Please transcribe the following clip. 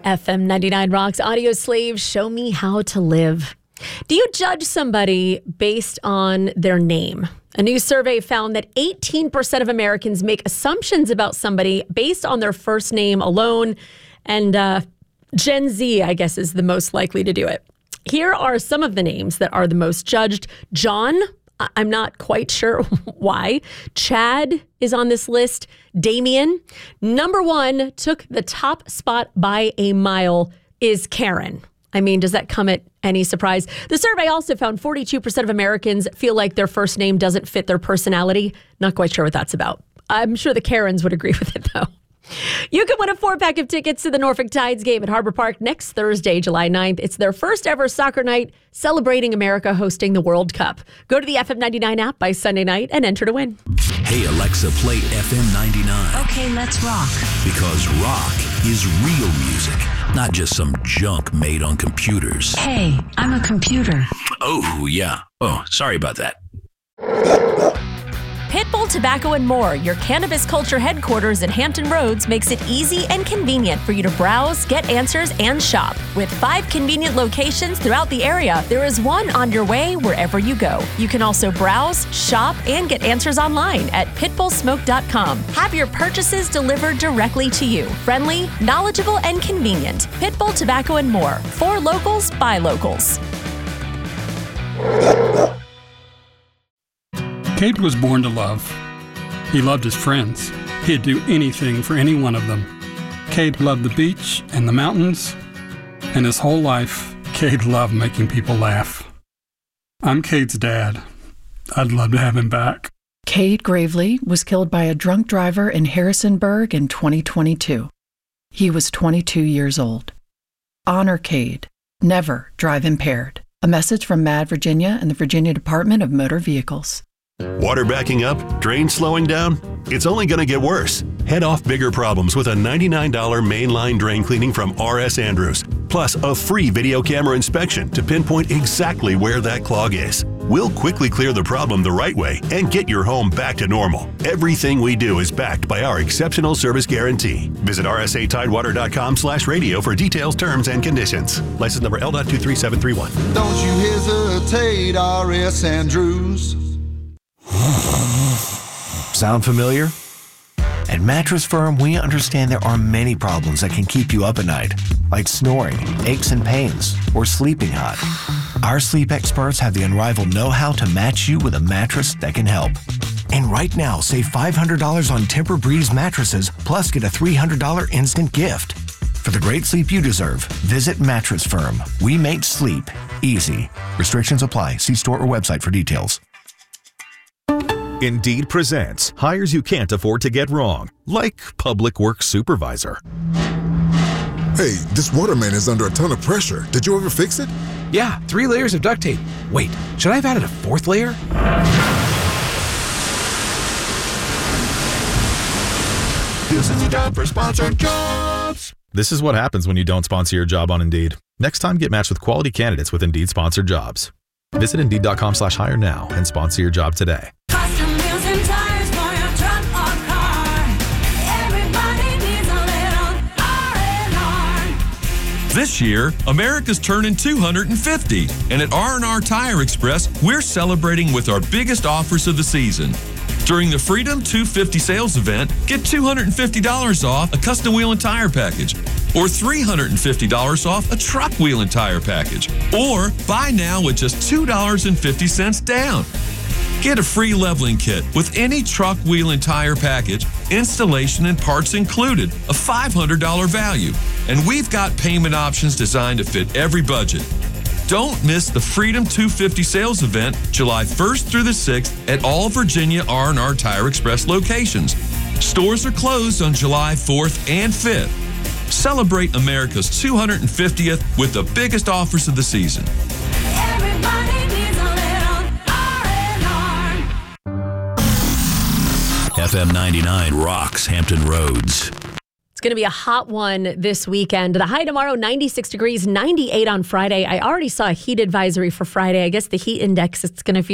FM 99 Rocks Audio Slave, Show Me How to Live. Do you judge somebody based on their name? A new survey found that 18% of Americans make assumptions about somebody based on their first name alone. And Gen Z, I guess, is the most likely to do it. Here are some of the names that are the most judged. John, I'm not quite sure why. Chad is on this list. Damien. Number one, took the top spot by a mile, is Karen. I mean, does that come at any surprise? The survey also found 42% of Americans feel like their first name doesn't fit their personality. Not quite sure what that's about. I'm sure the Karens would agree with it, though. You can win a 4-pack of tickets to the Norfolk Tides game at Harbor Park next Thursday, July 9th. It's their first ever soccer night celebrating America hosting the World Cup. Go to the FM 99 app by Sunday night and enter to win. Hey, Alexa, play FM 99. Okay, let's rock. Because rock is real music, not just some junk made on computers. Hey, I'm a computer. Oh, yeah. Oh, sorry about that. Pitbull Tobacco and More, your cannabis culture headquarters in Hampton Roads, makes it easy and convenient for you to browse, get answers, and shop. With 5 convenient locations throughout the area, there is one on your way wherever you go. You can also browse, shop, and get answers online at pitbullsmoke.com. Have your purchases delivered directly to you. Friendly, knowledgeable, and convenient. Pitbull Tobacco and More. For locals, by locals. Cade was born to love. He loved his friends. He'd do anything for any one of them. Cade loved the beach and the mountains, and his whole life, Cade loved making people laugh. I'm Cade's dad. I'd love to have him back. Cade Gravely was killed by a drunk driver in Harrisonburg in 2022. He was 22 years old. Honor Cade. Never drive impaired. A message from MAD Virginia and the Virginia Department of Motor Vehicles. Water backing up? Drain slowing down? It's only going to get worse. Head off bigger problems with a $99 mainline drain cleaning from R.S. Andrews. Plus a free video camera inspection to pinpoint exactly where that clog is. We'll quickly clear the problem the right way and get your home back to normal. Everything we do is backed by our exceptional service guarantee. Visit rsatidewater.com/radio for details, terms, and conditions. License number L.23731. Don't you hesitate, R.S. Andrews. Sound familiar? At Mattress Firm, we understand there are many problems that can keep you up at night, like snoring, aches and pains, or sleeping hot. Our sleep experts have the unrivaled know-how to match you with a mattress that can help. And right now, save $500 on Tempur-Breeze mattresses, plus get a $300 instant gift. For the great sleep you deserve, visit Mattress Firm. We make sleep easy. Restrictions apply. See store or website for details. Indeed presents hires you can't afford to get wrong, like public works supervisor. Hey, this waterman is under a ton of pressure. Did you ever fix it? Yeah, 3 layers of duct tape. Wait, should I have added a 4th layer? This is a job for sponsored jobs. This is what happens when you don't sponsor your job on Indeed. Next time, get matched with quality candidates with Indeed sponsored jobs. Visit Indeed.com/hire now and sponsor your job today. Custom wheels and tires for your truck or car. Everybody needs a little R&R. This year, America's turning 250, and at R&R Tire Express, we're celebrating with our biggest offers of the season. During the Freedom 250 sales event, get $250 off a custom wheel and tire package, or $350 off a truck wheel and tire package, or buy now with just $2.50 down. Get a free leveling kit with any truck, wheel, and tire package, installation and parts included, a $500 value. And we've got payment options designed to fit every budget. Don't miss the Freedom 250 sales event July 1st through the 6th at all Virginia R&R Tire Express locations. Stores are closed on July 4th and 5th. Celebrate America's 250th with the biggest offers of the season. Everybody needs a little R&R. FM 99 rocks Hampton Roads. It's going to be a hot one this weekend. The high tomorrow, 96 degrees, 98 on Friday. I already saw a heat advisory for Friday. I guess the heat index, it's going to feel